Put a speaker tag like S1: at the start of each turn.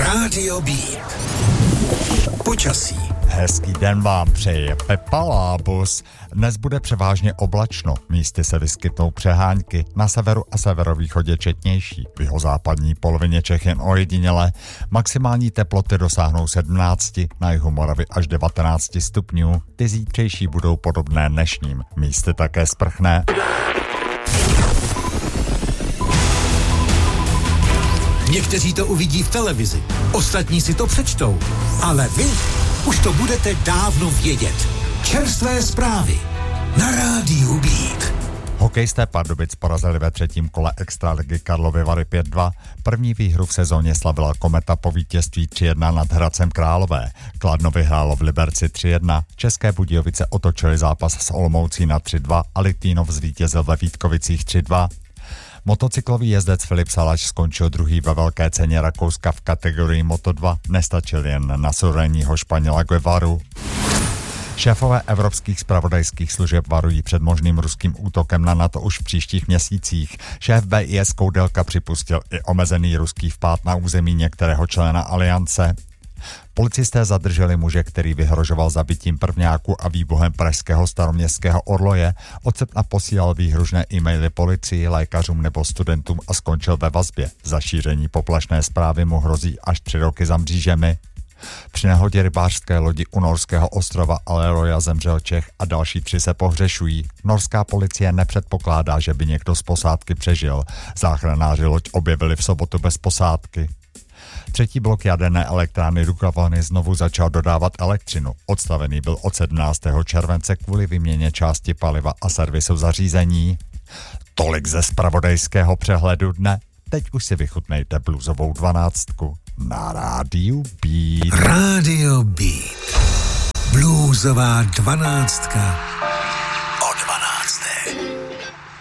S1: Rádio Beat. Počasí.
S2: Hezký den vám přeje Pepa Lábus. Dnes bude převážně oblačno, místy se vyskytnou přehánky, na severu a severovýchodě četnější, v jihozápadní polovině Čech jen ojediněle. Maximální teploty dosáhnou 17, na jihu Moravy až 19 stupňů, ty zítřejší budou podobné dnešním, místy také sprchné.
S1: Někteří to uvidí v televizi, ostatní si to přečtou, ale vy už to budete dávno vědět. Čerstvé zprávy na Rádiu Beat.
S2: Hokejisté Pardubic porazili ve třetím kole extraligy Karlovy Vary 5-2. První výhru v sezóně slavila Kometa po vítězství 3-1 nad Hradcem Králové. Kladno vyhrálo v Liberci 3-1. České Budějovice otočili zápas s Olomoucí na 3-2 a Litvínov zvítězil ve Vítkovicích 3-2. Motocyklový jezdec Filip Salaš skončil druhý ve velké ceně Rakouska v kategorii Moto2, nestačil jen na suverénního Španěla Guevaru. Šéfové evropských zpravodajských služeb varují před možným ruským útokem na NATO už v příštích měsících. Šéf BIS Koudelka připustil i omezený ruský vpád na území některého člena aliance. Policisté zadrželi muže, který vyhrožoval zabitím prvňáku a výbuchem pražského staroměstského orloje. Od srpna posílal výhružné e-maily policii, lékařům nebo studentům a skončil ve vazbě. Za šíření poplašné zprávy mu hrozí až 3 roky za mřížemi. Při nehodě rybářské lodi u norského ostrova Aleroja zemřel Čech a další 3 se pohřešují. Norská policie nepředpokládá, že by někdo z posádky přežil. Záchranáři loď objevili v sobotu bez posádky. Třetí blok jaderné elektrárny Dukovany znovu začal dodávat elektřinu. Odstavený byl od 17. července kvůli výměně části paliva a servisu zařízení. Tolik ze zpravodajského přehledu dne. Teď už si vychutnejte bluesovou 12 na Rádiu Beat.
S1: Rádio Beat. Bluesová 12 o 12.